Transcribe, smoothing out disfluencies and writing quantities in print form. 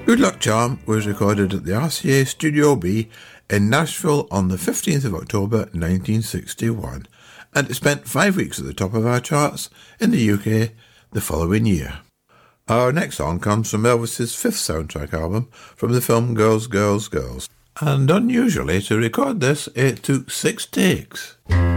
Good Luck Charm was recorded at the RCA Studio B in Nashville on the 15th of October 1961, and it spent 5 weeks at the top of our charts in the UK the following year. Our next song comes from Elvis's fifth soundtrack album from the film Girls, Girls, Girls, and unusually to record this, it took 6 takes.